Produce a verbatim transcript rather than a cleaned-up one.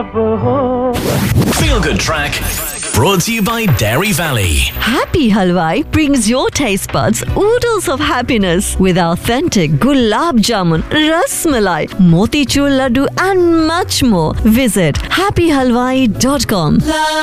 Feel Good Track brought to you by Dairy Valley. Happy Halwai brings your taste buds oodles of happiness with authentic gulab jamun, ras malai, motichur laddu and much more. Visit happy halwai dot com.